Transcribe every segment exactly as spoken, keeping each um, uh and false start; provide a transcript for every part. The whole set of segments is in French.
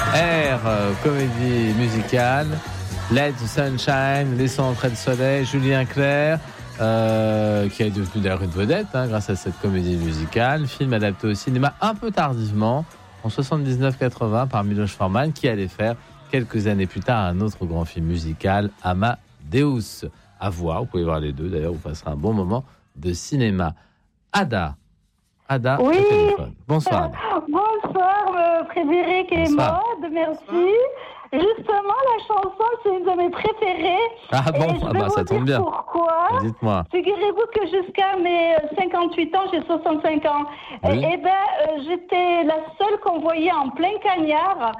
Air, euh, comédie musicale. Let the Sunshine, Laissons entrer le soleil. Julien Clerc, euh, qui est devenu d'ailleurs une vedette hein, grâce à cette comédie musicale. Film adapté au cinéma un peu tardivement, en soixante-dix-neuf quatre-vingts, par Miloš Forman, qui allait faire quelques années plus tard un autre grand film musical, Amadeus. À voir, vous pouvez voir les deux. D'ailleurs, vous passerez un bon moment de cinéma. Ada. Ada, oui. au téléphone. Bonsoir. Ada. Bonsoir, euh, Frédéric et Bonsoir. Maud, merci. Justement, la chanson, c'est une de mes préférées. Ah bon, et je ah vais bah, vous ça dire tombe bien. Pourquoi? Dites-moi. Figurez-vous que jusqu'à mes cinquante-huit ans, j'ai soixante-cinq ans. Oui. Et, et ben, euh, j'étais la seule qu'on voyait en plein cagnard,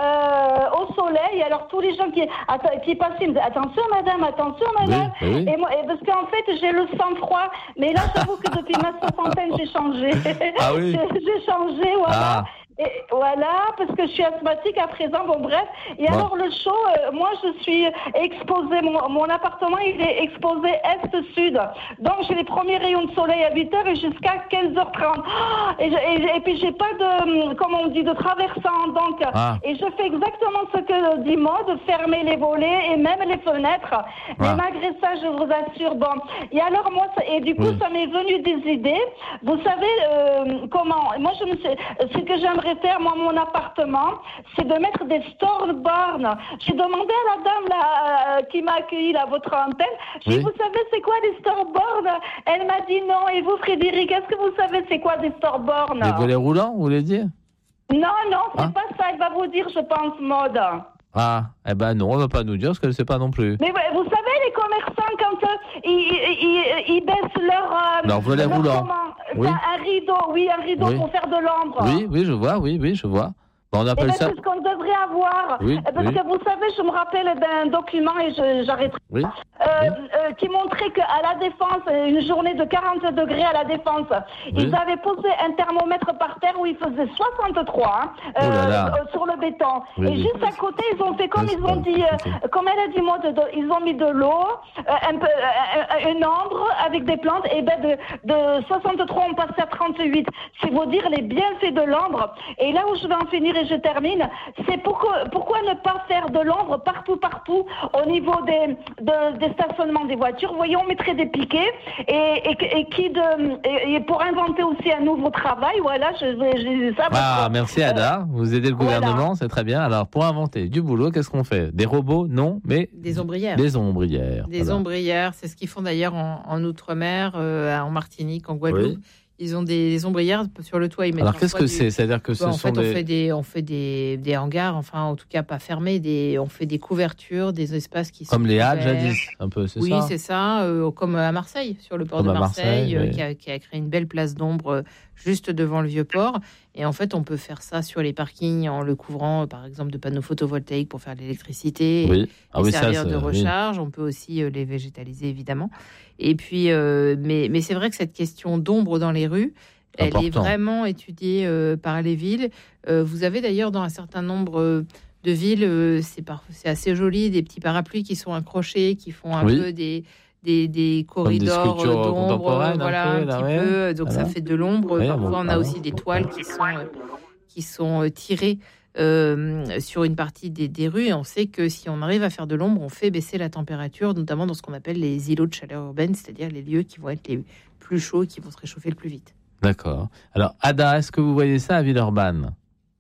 euh, au soleil. Alors tous les gens qui, att- qui passaient me disaient attention madame, attention madame. Oui, oui. Et moi, et parce qu'en fait, j'ai le sang froid. Mais là, j'avoue que depuis ma soixantaine, j'ai changé. Ah oui. j'ai, j'ai changé, voilà. Ah. Et voilà, parce que je suis asthmatique à présent, bon bref. Et Bon. alors le show, euh, moi je suis exposée, mon, mon appartement il est exposé est-sud. Donc j'ai les premiers rayons de soleil à huit heures et jusqu'à quinze heures trente. Ah, et, je- et, et puis j'ai pas de, comme on dit, de traversant. Donc, Ah. et je fais exactement ce que dit Maud, fermer les volets et même les fenêtres. Mais Ah. malgré ça, je vous assure, bon. Et alors moi, ça- et du coup, Oui. ça m'est venu des idées. Vous savez euh, comment, moi je me sais, ce que j'aimerais faire, moi, mon appartement, c'est de mettre des storyboards. J'ai demandé à la dame là, euh, qui m'a accueilli à votre antenne, j'ai dit, Oui. vous savez c'est quoi des storyboards? Elle m'a dit non. Et vous, Frédéric, est-ce que vous savez c'est quoi des storyboards? Les volets roulants, vous voulez dire? Non, non, c'est Ah. pas ça. Elle va vous dire, je pense, Maud. Ah, eh ben non, on va pas nous dire, parce qu'elle ne sait pas non plus. Mais ouais, vous savez, les commerçants, quand euh, ils, ils, ils, ils baissent leur... Euh, Leur volet leur roulant. comment, Oui. Un rideau, oui, un rideau Oui. pour faire de l'ombre. Oui, oui, je vois, oui, oui, je vois. Bon, on Eh appelle ben, ça... c'est ce qu'on devrait avoir. Oui, Eh, Parce oui. que vous savez, je me rappelle d'un document et je, j'arrêterai. Oui, Euh, oui. euh, qui montrait qu'à la Défense, une journée de quarante degrés à la Défense, ils avaient posé un thermomètre par terre où il faisait soixante-trois hein, Oh là là. euh, sur le béton. Oui, et oui. juste à côté, ils ont fait comme Oui, ils c'est ont pas dit, euh, compliqué. comme elle a dit, moi, de- de- ils ont mis de l'eau, euh, un peu, euh, une ombre avec des plantes, et ben de, de soixante-trois, on passe à trente-huit. C'est vous dire les bienfaits de l'ombre. Et là où je vais en finir et je termine, c'est pourquoi, pourquoi ne pas faire de l'ombre partout, partout, au niveau des, de- des stationnements des voitures. Vous voyez, on mettrait des piquets et, et, et qui de, et, et pour inventer aussi un nouveau travail, voilà, je vais, j'ai ça. Ah, parce que, merci Ada, vous aidez le voilà. gouvernement, c'est très bien. Alors, pour inventer du boulot, qu'est-ce qu'on fait? Des robots? Non, mais... Des ombrières. Des ombrières. Des voilà. ombrières, c'est ce qu'ils font d'ailleurs en, en Outre-mer, euh, en Martinique, en Guadeloupe. Oui. Ils ont des, des ombrières sur le toit. Ils mettent Alors, qu'est-ce parfois que du- c'est? C'est-à-dire que ce Bon, en sont fait, on des... fait des, on fait des, des hangars, enfin, en tout cas pas fermés. Des, on fait des couvertures, des espaces qui sont Comme les Halles couverts. jadis, un peu, c'est Oui, ça? c'est ça. euh, comme à Marseille, sur le port Comme de à Marseille, Marseille, euh, oui. qui, a, qui a créé une belle place d'ombre euh, juste devant le vieux port. Et en fait, on peut faire ça sur les parkings en le couvrant, euh, par exemple, de panneaux photovoltaïques pour faire de l'électricité. Oui. Ah les oui, ça, servir c'est... de oui. recharge. On peut aussi euh, les végétaliser, évidemment. Et puis, euh, mais, mais c'est vrai que cette question d'ombre dans les rues, elle est Important. vraiment étudiée euh, par les villes. Euh, vous avez d'ailleurs dans un certain nombre euh, de villes, euh, c'est, par- c'est assez joli, des petits parapluies qui sont accrochés, qui font un Oui. peu des, des, des Comme des corridors sculptures euh, d'ombre, contemporaines, un voilà, peu, un là, petit ouais. peu. Donc Voilà. ça fait de l'ombre. Oui, Parfois, bon, on a voilà. aussi des toiles qui sont, euh, qui sont euh, tirées euh, sur une partie des, des rues. Et on sait que si on arrive à faire de l'ombre, on fait baisser la température, notamment dans ce qu'on appelle les îlots de chaleur urbaine, c'est-à-dire les lieux qui vont être les plus chauds et qui vont se réchauffer le plus vite. D'accord. Alors, Ada, est-ce que vous voyez ça à Villeurbanne?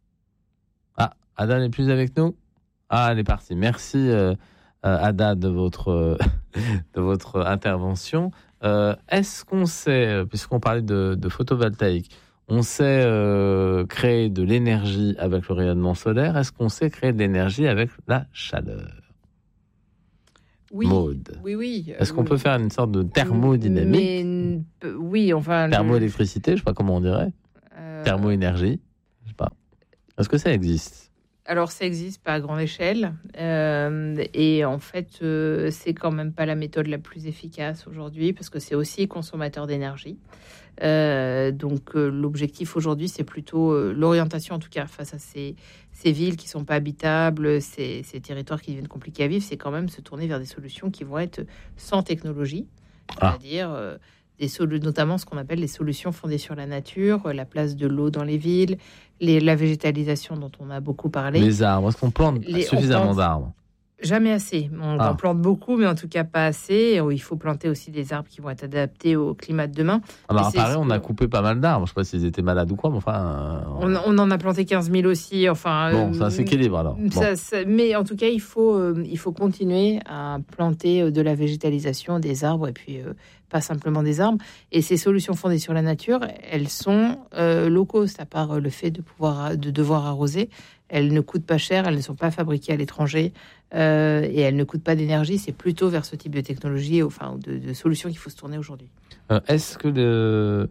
Ah, Ada n'est plus avec nous? Ah, elle est partie. Merci, euh, euh, Ada, de votre, euh, de votre intervention. Euh, est-ce qu'on sait, euh, puisqu'on parlait de, de photovoltaïque, on sait euh, créer de l'énergie avec le rayonnement solaire? Est-ce qu'on sait créer de l'énergie avec la chaleur? Oui, Maud. oui, oui. Est-ce qu'on euh, peut faire une sorte de thermodynamique? mais, euh, Oui, enfin. le- Thermoélectricité, je sais pas comment on dirait. euh, Thermoénergie, je sais pas. Est-ce que ça existe? Alors, ça existe pas à grande échelle. euh, et en fait, euh, c'est quand même pas la méthode la plus efficace aujourd'hui parce que c'est aussi consommateur d'énergie. Euh, donc, euh, l'objectif aujourd'hui, c'est plutôt euh, l'orientation, en tout cas, face à ces, ces villes qui sont pas habitables, ces, ces territoires qui deviennent compliqués à vivre, c'est quand même se tourner vers des solutions qui vont être sans technologie, Ah. c'est-à-dire euh, des solu- notamment ce qu'on appelle les solutions fondées sur la nature, la place de l'eau dans les villes, les, la végétalisation dont on a beaucoup parlé. Les arbres, est-ce qu'on plante Les- suffisamment on plante- d'arbres? Jamais assez. On Ah. en plante beaucoup, mais en tout cas pas assez. Il faut planter aussi des arbres qui vont être adaptés au climat de demain. Alors, Et à c'est Paris, ce on que- a coupé pas mal d'arbres. Je sais pas s'ils étaient malades ou quoi, mais enfin. euh, On, on en a planté quinze mille aussi. Enfin, Bon, euh, ça s'équilibre alors. Bon. ça- ça- mais en tout cas, il faut, euh, il faut continuer à planter euh, de la végétalisation, des arbres, et puis euh, pas simplement des arbres. Et ces solutions fondées sur la nature, elles sont euh, low cost, à part euh, le fait de pouvoir, de devoir arroser. Elles ne coûtent pas cher, elles ne sont pas fabriquées à l'étranger, euh, et elles ne coûtent pas d'énergie. C'est plutôt vers ce type de technologie, enfin, de, de solutions qu'il faut se tourner aujourd'hui. Euh, Est-ce que le,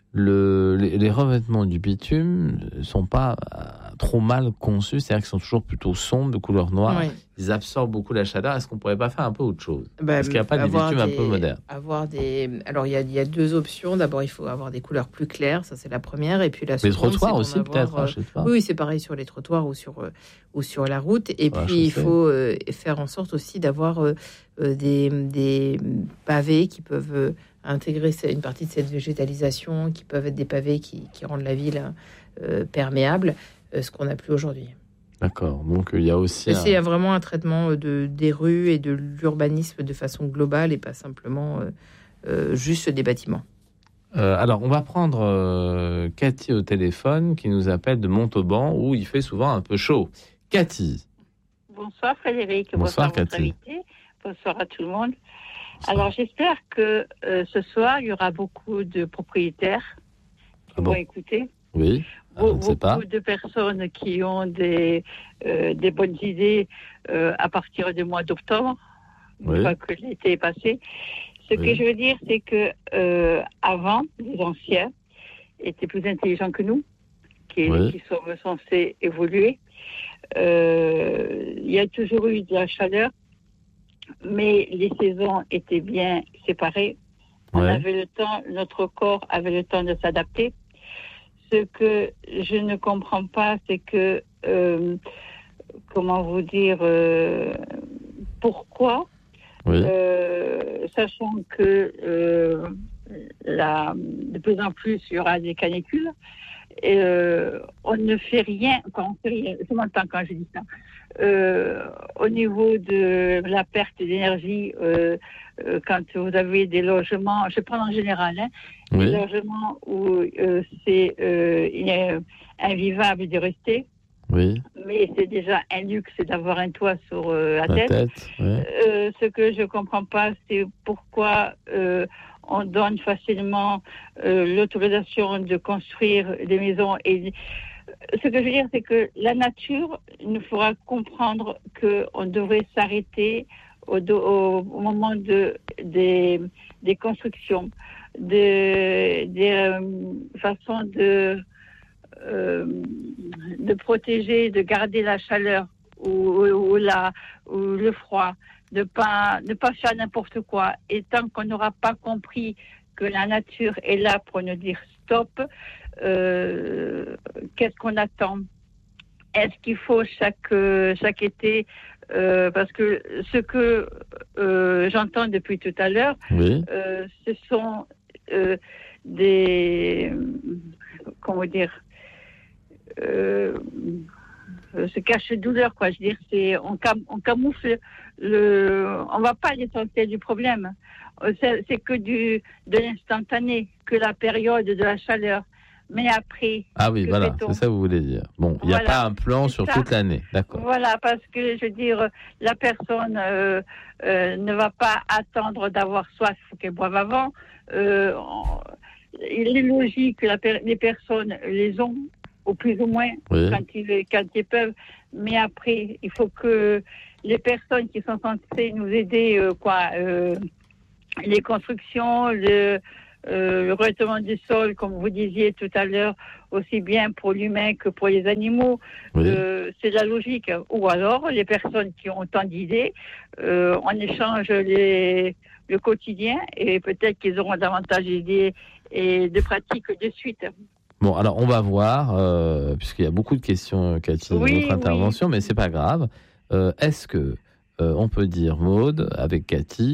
le, les, les revêtements du bitume sont pas euh, trop mal conçus? C'est-à-dire qu'ils sont toujours plutôt sombres, de couleur noire. Oui. Ils absorbent beaucoup la chaleur. Est-ce qu'on pourrait pas faire un peu autre chose? Bah, Est-ce qu'il n'y a pas des avoir bitumes un des- peu modernes? Avoir des... Alors, il y a, il y a deux options. D'abord, il faut avoir des couleurs plus claires. Ça, c'est la première. Et puis la Les seconde, trottoirs c'est aussi, d'en avoir, peut-être, hein, euh, je sais pas. Oui, c'est pareil sur les trottoirs ou sur, euh, ou sur la route. Et Sur la puis, il chaussée. faut euh, faire en sorte aussi d'avoir euh, euh, des, des pavés qui peuvent euh, intégrer une partie de cette végétalisation, qui peuvent être des pavés qui, qui rendent la ville euh, perméable, euh, ce qu'on n'a plus aujourd'hui. D'accord. Donc, il y a aussi. Et un- c'est vraiment un traitement de, des rues et de l'urbanisme de façon globale et pas simplement euh, euh, juste des bâtiments. Euh, alors, on va prendre euh, Cathy au téléphone qui nous appelle de Montauban où il fait souvent un peu chaud. Cathy. Bonsoir Frédéric, Bonsoir, bonsoir, votre Cathy. invité, bonsoir à tout le monde. Alors j'espère que euh, ce soir il y aura beaucoup de propriétaires qui Ah bon? vont écouter, Oui. Ah, je Be- ne sais pas. beaucoup de personnes qui ont des, euh, des bonnes idées euh, à partir du mois d'octobre, une Oui. fois que l'été est passé. Ce Oui. que je veux dire, c'est que euh, avant, les anciens étaient plus intelligents que nous, qui, Oui. qui sont censés évoluer. Euh, il y a toujours eu de la chaleur, mais les saisons étaient bien séparées. On Ouais. avait le temps, notre corps avait le temps de s'adapter. Ce que je ne comprends pas, c'est que, euh, comment vous dire, euh, pourquoi, Oui. euh, sachant que euh, la, de plus en plus il y aura des canicules, et, euh, on ne fait rien, quand on fait rien, je m'entends quand je dis ça, euh, au niveau de la perte d'énergie, euh, euh, quand vous avez des logements, je prends en général, hein, des Oui. logements où euh, c'est euh, il est invivable de rester, Oui. mais c'est déjà un luxe d'avoir un toit sur euh, la La tête. tête. Oui. Euh, ce que je comprends pas, c'est pourquoi euh, on donne facilement euh, l'autorisation de construire des maisons. Et ce que je veux dire, c'est que la nature nous fera comprendre qu'on devrait s'arrêter au, do- au, au moment de, des, des constructions, de, des euh, façons de, euh, de protéger, de garder la chaleur ou, ou, ou la, ou le froid, de pas ne pas faire n'importe quoi. Et tant qu'on n'aura pas compris que la nature est là pour nous dire stop, euh, qu'est-ce qu'on attend? Est-ce qu'il faut chaque euh, chaque été, euh, parce que ce que euh, j'entends depuis tout à l'heure, Oui. euh, ce sont euh, des comment dire euh, ce cache-douleur, quoi. Je veux dire, c'est on, cam, on camoufle le, on va pas à l'essentiel du problème. C'est, c'est que du de l'instantané, que la période de la chaleur. Mais après, Ah oui, que voilà, fait-on? c'est ça que vous voulez dire. Bon, il n'y a Voilà, pas un plan c'est sur ça. toute l'année, d'accord. Voilà, parce que je veux dire, la personne euh, euh, ne va pas attendre d'avoir soif, il faut qu'elle boive avant. Euh, on- il est logique que la per- les personnes les ont, au plus ou moins, Oui. quand, ils, quand ils peuvent. Mais après, il faut que les personnes qui sont censées nous aider, euh, quoi, euh, les constructions, le, euh, le revêtement du sol, comme vous disiez tout à l'heure, aussi bien pour l'humain que pour les animaux, Oui. euh, c'est de la logique. Ou alors, les personnes qui ont tant d'idées, euh, on échange les, le quotidien et peut-être qu'ils auront davantage d'idées et de pratiques de suite. Bon, alors on va voir, euh, puisqu'il y a beaucoup de questions, Cathy, dans Oui, votre oui. intervention, mais c'est pas grave. Euh, est-ce que euh, on peut dire, Maude, avec Cathy,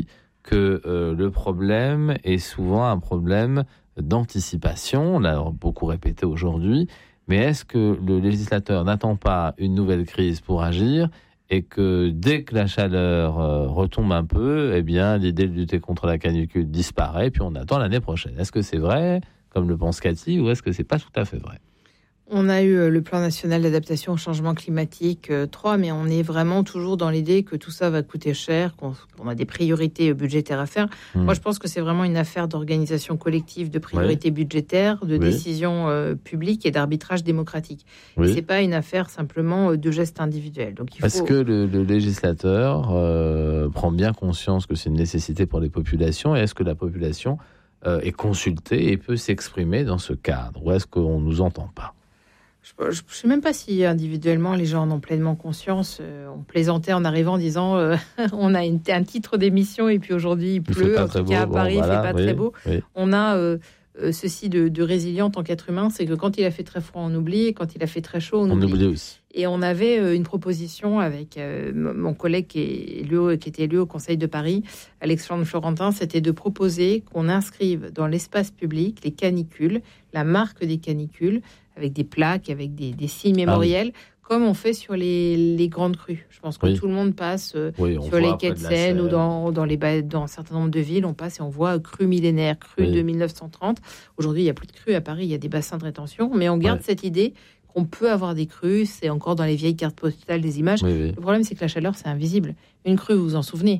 que euh, le problème est souvent un problème d'anticipation. On l'a beaucoup répété aujourd'hui. Mais est-ce que le législateur n'attend pas une nouvelle crise pour agir et que dès que la chaleur euh, retombe un peu, eh bien, l'idée de lutter contre la canicule disparaît, puis on attend l'année prochaine? Est-ce que c'est vrai, comme le pense Cathy, ou est-ce que c'est pas tout à fait vrai? On a eu le plan national d'adaptation au changement climatique euh, trois, mais on est vraiment toujours dans l'idée que tout ça va coûter cher, qu'on, qu'on a des priorités budgétaires à faire. Mmh. Moi, je pense que c'est vraiment une affaire d'organisation collective, de priorités ouais. budgétaires, de oui. décisions euh, publiques et d'arbitrage démocratique. Oui. Et c'est pas une affaire simplement de gestes individuels. Donc, il faut... Est-ce que le, le législateur euh, prend bien conscience que c'est une nécessité pour les populations, et est-ce que la population euh, est consultée et peut s'exprimer dans ce cadre, ou est-ce qu'on nous entend pas? Je ne sais même pas si individuellement les gens en ont pleinement conscience. Euh, on plaisantait en arrivant en disant euh, on a une, un titre d'émission et puis aujourd'hui il pleut. En tout cas à Paris, bon, voilà, il ne fait pas oui, très beau. Oui. On a euh, euh, ceci de, de résilient en tant qu'être humain, c'est que quand il a fait très froid, on oublie, et quand il a fait très chaud, on, on oublie. oublie aussi. Et on avait euh, une proposition avec euh, mon collègue qui, est élu, qui était élu au Conseil de Paris, Alexandre Florentin, c'était de proposer qu'on inscrive dans l'espace public les canicules, la marque des canicules, avec des plaques, avec des, des signes mémoriels, ah oui. comme on fait sur les, les grandes crues. Je pense que oui. tout le monde passe euh, oui, sur les quais de Seine ou dans, dans, les, dans un certain nombre de villes, on passe et on voit crue millénaire, crue oui. de mille neuf cent trente. Aujourd'hui, il n'y a plus de crues à Paris, il y a des bassins de rétention, mais on garde ouais. cette idée qu'on peut avoir des crues, c'est encore dans les vieilles cartes postales des images. Oui, oui. Le problème, c'est que la chaleur, c'est invisible. Une crue, vous vous en souvenez.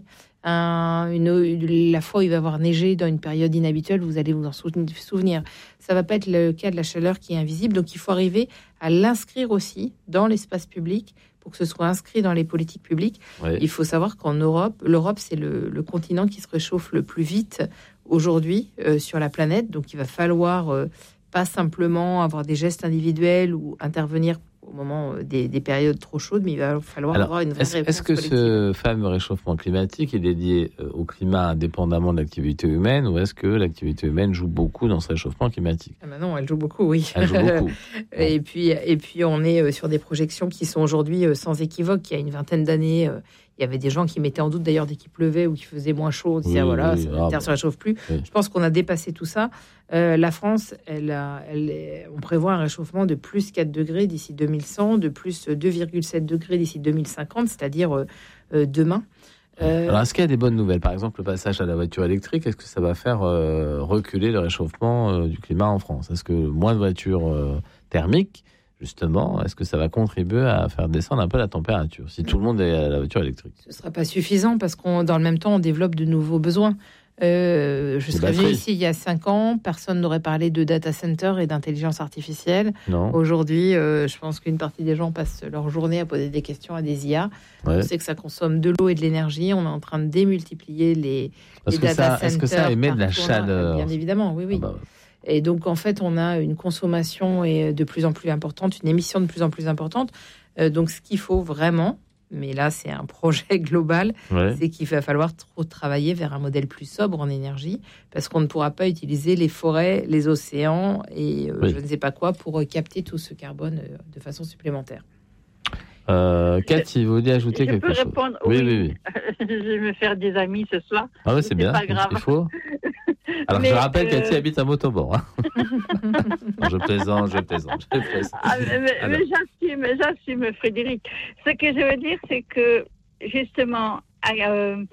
Un, une, une, la fois où il va avoir neigé dans une période inhabituelle, vous allez vous en souvenir. Ça va pas être le cas de la chaleur qui est invisible, donc il faut arriver à l'inscrire aussi dans l'espace public pour que ce soit inscrit dans les politiques publiques. Ouais. Il faut savoir qu'en Europe, l'Europe c'est le, le continent qui se réchauffe le plus vite aujourd'hui euh, sur la planète, donc il va falloir euh, pas simplement avoir des gestes individuels ou intervenir au moment des, des périodes trop chaudes, mais il va falloir Alors, avoir une vraie est-ce, réponse est-ce que collective. Ce fameux réchauffement climatique est lié au climat indépendamment de l'activité humaine, ou est-ce que l'activité humaine joue beaucoup dans ce réchauffement climatique? Ah ben non, elle joue beaucoup, oui. Elle joue beaucoup. et, puis, et puis, on est sur des projections qui sont aujourd'hui sans équivoque. Il y a une vingtaine d'années, il y avait des gens qui mettaient en doute d'ailleurs dès qu'il pleuvait ou qu'il faisait moins chaud. On disait, oui, ah, voilà, oui, la Terre ne se réchauffe plus. Oui. Je pense qu'on a dépassé tout ça. Euh, la France, elle a, elle est, on prévoit un réchauffement de plus quatre degrés d'ici deux mille cent, de plus deux virgule sept degrés d'ici deux mille cinquante, c'est-à-dire euh, euh, demain. Euh... Alors, est-ce qu'il y a des bonnes nouvelles? Par exemple, le passage à la voiture électrique, est-ce que ça va faire euh, reculer le réchauffement euh, du climat en France? Est-ce que moins de voitures euh, thermiques, justement, est-ce que ça va contribuer à faire descendre un peu la température, si tout le monde est à la voiture électrique? Ce ne sera pas suffisant parce qu'on, dans le même temps, on développe de nouveaux besoins. Euh, je serais venue ici il y a cinq ans, personne n'aurait parlé de data center et d'intelligence artificielle. Non. Aujourd'hui, euh, je pense qu'une partie des gens passent leur journée à poser des questions à des I A. Ouais. On sait que ça consomme de l'eau et de l'énergie. On est en train de démultiplier les, les data ça, centers. Est-ce que ça émet de la chaleur? Bien évidemment, oui, oui. Ah bah ouais. Et donc, en fait, on a une consommation de plus en plus importante, une émission de plus en plus importante. Euh, donc, ce qu'il faut vraiment, mais là, c'est un projet global, ouais. c'est qu'il va falloir trop travailler vers un modèle plus sobre en énergie, parce qu'on ne pourra pas utiliser les forêts, les océans et euh, oui. je ne sais pas quoi pour capter tout ce carbone euh, de façon supplémentaire. Euh, Cathy, vous voulez ajouter je quelque peux chose? Répondre, oui, oui, oui, oui. Je vais me faire des amis ce soir. Ah oui, c'est, c'est bien, pas grave. Il faut. Alors, mais je rappelle, euh... Cathy habite à Montauban. Hein. non, je plaisante, je plaisante, je plaisante. Ah, mais, mais j'assume, j'assume, Frédéric. Ce que je veux dire, c'est que, justement, euh,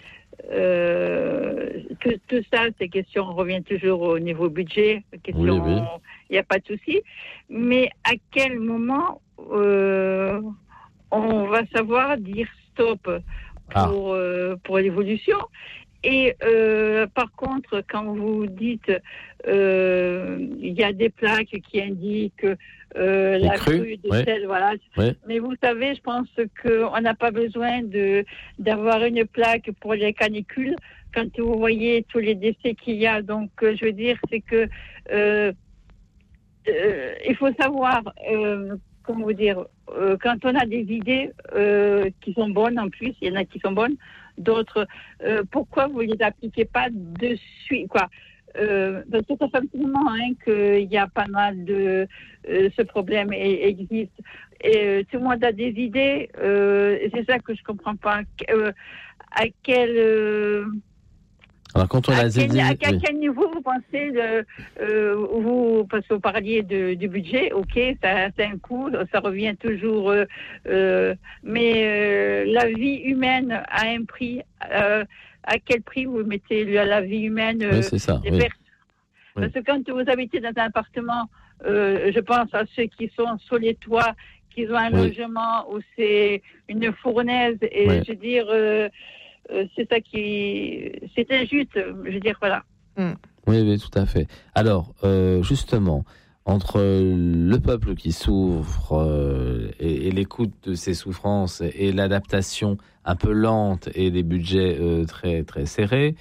euh, tout, tout ça, ces questions, on revient toujours au niveau budget. Question, il oui, n'y oui. a pas de souci. Mais à quel moment euh, on va savoir dire stop pour, ah. euh, pour l'évolution? Et euh, par contre, quand vous dites euh, il y a des plaques qui indiquent euh, la crue de ouais. tel, voilà. Ouais. Mais vous savez, je pense qu'on n'a pas besoin de d'avoir une plaque pour les canicules quand vous voyez tous les décès qu'il y a. Donc, je veux dire, c'est que euh, euh, il faut savoir, euh, comment vous dire, euh, quand on a des idées euh, qui sont bonnes en plus, il y en a qui sont bonnes. D'autres, euh, pourquoi vous ne les appliquez pas de suite, quoi? Euh, parce que ça fait un petit moment hein, qu'il y a pas mal de... Euh, ce problème est, existe. Et euh, tout le monde a des idées, euh, et c'est ça que je ne comprends pas. Euh, à quel... Euh, Alors, quand on à, a quel, dit, à quel, oui. quel niveau vous pensez, de, euh, vous, parce que vous parliez de, du budget, ok, ça, c'est un coût, ça revient toujours, euh, euh, mais euh, la vie humaine a un prix. Euh, à quel prix vous mettez la vie humaine euh, Oui, c'est ça. des Oui. personnes? Oui. Parce que quand vous habitez dans un appartement, euh, je pense à ceux qui sont sur les toits, qui ont un Oui. logement où c'est une fournaise, et Oui. je veux dire, euh, euh, c'est ça qui, c'est injuste, je veux dire, voilà. Mm. Oui, oui, tout à fait. Alors, euh, justement, entre le peuple qui souffre euh, et, et l'écoute de ses souffrances et l'adaptation un peu lente et les budgets euh, très, très serrés,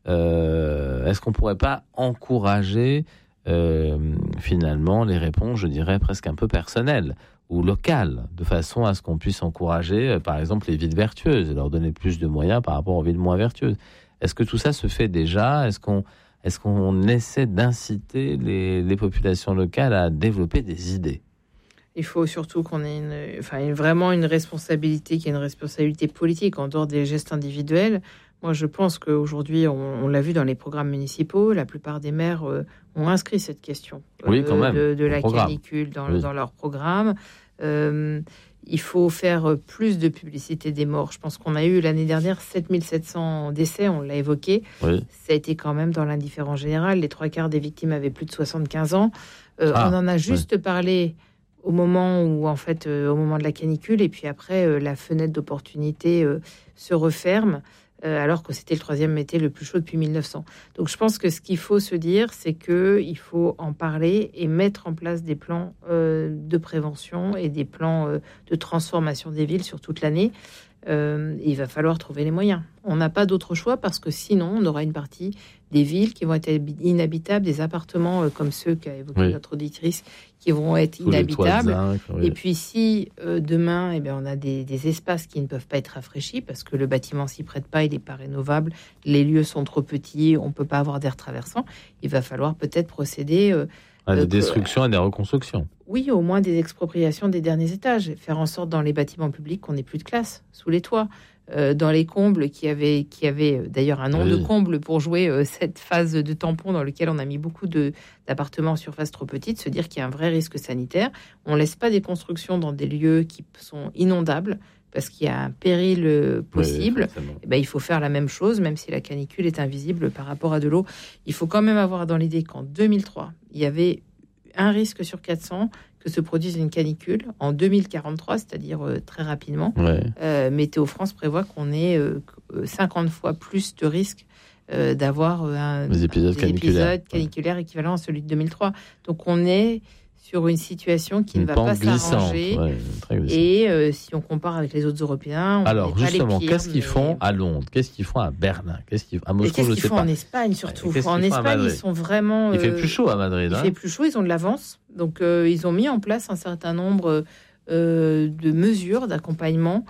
euh, est-ce qu'on ne pourrait pas encourager euh, finalement les réponses, je dirais, presque un peu personnelles ou locales, de façon à ce qu'on puisse encourager, euh, par exemple, les villes vertueuses et leur donner plus de moyens par rapport aux villes moins vertueuses? Est-ce que tout ça se fait déjà? Est-ce qu'on Est-ce qu'on essaie d'inciter les, les populations locales à développer des idées? Il faut surtout qu'on ait une, enfin, une- vraiment une responsabilité, qui est une responsabilité politique en dehors des gestes individuels. Moi, je pense qu'aujourd'hui, on, on l'a vu dans les programmes municipaux, la plupart des maires euh, ont inscrit cette question euh, Oui, quand même, de, de au la programme. canicule dans, Oui. dans leur programme. Euh, il faut faire plus de publicité des morts. Je pense qu'on a eu l'année dernière sept mille sept cents décès, on l'a évoqué. Oui. Ça a été quand même dans l'indifférence générale. Les trois quarts des victimes avaient plus de soixante-quinze ans. Euh, Ah, on en a juste parlé au moment où, en fait, euh, au moment de la canicule, et puis après, euh, la fenêtre d'opportunité euh, se referme, euh, alors que c'était le troisième été le plus chaud depuis mille neuf cents. Donc, je pense que ce qu'il faut se dire, c'est que il faut en parler et mettre en place des plans euh, de prévention et des plans euh, de transformation des villes sur toute l'année. Euh, il va falloir trouver les moyens. On n'a pas d'autre choix parce que sinon, on aura une partie des villes qui vont être inhabitables, des appartements euh, comme ceux qu'a évoqué Oui. notre auditrice, qui vont être Sous les toits de inhabitables. zinc, oui. Et puis si euh, demain, eh bien, on a des, des espaces qui ne peuvent pas être rafraîchis parce que le bâtiment s'y prête pas, il n'est pas rénovable, les lieux sont trop petits, on peut pas avoir d'air traversant, il va falloir peut-être procéder euh, À des euh, destructions et des reconstructions. oui, au moins des expropriations des derniers étages. Faire en sorte dans les bâtiments publics qu'on n'ait plus de classe sous les toits. Euh, dans les combles, qui avaient, qui avaient euh, d'ailleurs un nom Oui. de comble pour jouer euh, cette phase de tampon dans lequel on a mis beaucoup de, d'appartements en surface trop petite, se dire qu'il y a un vrai risque sanitaire. On ne laisse pas des constructions dans des lieux qui sont inondables parce qu'il y a un péril euh, possible. Oui, forcément. Eh ben, il faut faire la même chose, même si la canicule est invisible par rapport à de l'eau. Il faut quand même avoir dans l'idée qu'en deux mille trois, il y avait un risque sur quatre cents que se produise une canicule. En deux mille quarante-trois, c'est-à-dire euh, très rapidement, Ouais. euh, Météo France prévoit qu'on ait euh, cinquante fois plus de risques euh, d'avoir euh, un, Des épisodes des caniculaires. épisodes caniculaires équivalents à celui de deux mille trois. Donc on est sur une situation qui Une ne va pente pas glissante. s'arranger. Ouais, très glissante. Et euh, si on compare avec les autres Européens, on Alors n'est pas les justement, pires, qu'est-ce qu'ils mais- font à Londres? Qu'est-ce qu'ils font à Berlin? Qu'est-ce qu'ils à Et Moscou? qu'est-ce Je qu'ils sais font pas. en Espagne surtout? Qu'est-ce En qu'ils font à Espagne, ils Madrid? sont vraiment. Il fait euh, plus chaud à Madrid. Il hein fait plus chaud, ils ont de l'avance. Donc, euh, ils ont mis en place un certain nombre euh, de mesures d'accompagnement.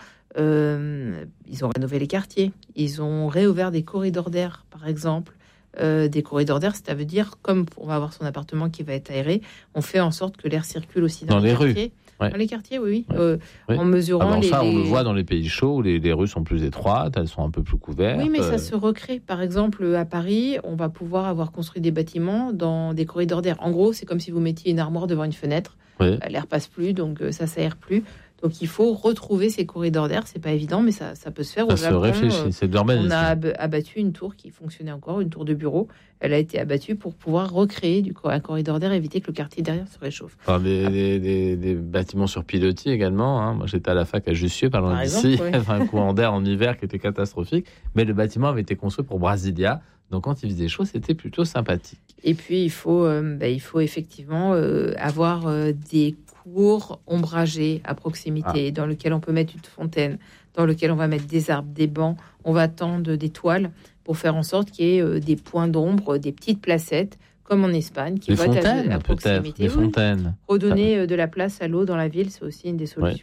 Euh, ils ont rénové les quartiers. Ils ont réouvert des corridors d'air, par exemple. Euh, des corridors d'air, ça veut dire, comme on va avoir son appartement qui va être aéré, on fait en sorte que l'air circule aussi dans, Dans les rues. quartiers. Ouais. Dans les quartiers, oui, oui. Ouais. Euh, Oui. En mesurant Alors les... ça, on le les- voit dans les pays chauds où les, les rues sont plus étroites, elles sont un peu plus couvertes. Oui, mais ça euh, se recrée. Par exemple, à Paris, on va pouvoir avoir construit des bâtiments dans des corridors d'air. En gros, c'est comme si vous mettiez une armoire devant une fenêtre. Oui. L'air passe plus, donc euh, ça s'aère plus. Donc il faut retrouver ces corridors d'air. C'est pas évident, mais ça, ça peut se faire. Ça Au se Japon, réfléchit, euh, c'est de on l'urbanisme. a ab- abattu une tour qui fonctionnait encore, une tour de bureau. Elle a été abattue pour pouvoir recréer du coup un corridor d'air, éviter que le quartier derrière se réchauffe. Par des, des- des- des bâtiments sur pilotis également. hein. Moi, j'étais à la fac à Jussieu, pas loin Par d'ici. exemple, oui. Il y avait un courant d'air en hiver qui était catastrophique. Mais le bâtiment avait été construit pour Brasilia. Donc, quand il faisait chaud, c'était plutôt sympathique. Et puis il faut, euh, bah, il faut effectivement euh, avoir euh, des cours ombragés à proximité, dans lequel on peut mettre une fontaine, dans lequel on va mettre des arbres, des bancs. On va tendre des toiles pour faire en sorte qu'il y ait euh, des points d'ombre, des petites placettes, comme en Espagne, qui Des vont être à, fontaines, à peut-être. proximité. Des Oui. fontaines. Redonner euh, de la place à l'eau dans la ville, c'est aussi une des solutions.